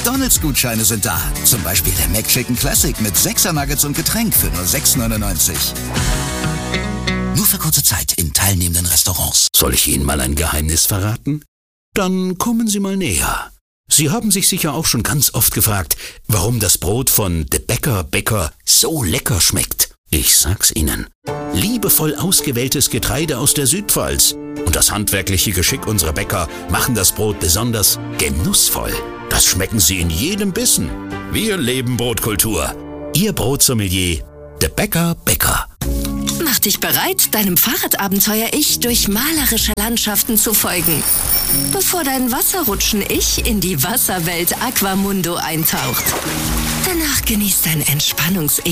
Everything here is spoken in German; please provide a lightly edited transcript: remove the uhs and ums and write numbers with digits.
McDonald's-Gutscheine sind da. Zum Beispiel der McChicken Classic mit 6er Nuggets und Getränk für nur 6,99. Nur für kurze Zeit in teilnehmenden Restaurants. Soll ich Ihnen mal ein Geheimnis verraten? Dann kommen Sie mal näher. Sie haben sich sicher auch schon ganz oft gefragt, warum das Brot von De Bäcker so lecker schmeckt. Ich sag's Ihnen. Liebevoll ausgewähltes Getreide aus der Südpfalz und das handwerkliche Geschick unserer Bäcker machen das Brot besonders genussvoll. Das schmecken Sie in jedem Bissen. Wir leben Brotkultur. Ihr Brotsommelier, De Bäcker. Mach dich bereit, deinem Fahrradabenteuer-Ich durch malerische Landschaften zu folgen, bevor dein Wasserrutschen-Ich in die Wasserwelt Aquamundo eintaucht. Danach genießt dein Entspannungs-Ich